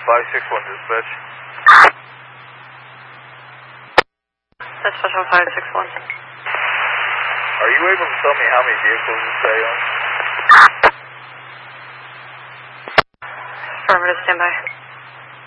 561 dispatch. Dispatch on 561. Are you able to tell me how many vehicles you stay on? Affirmative, standby.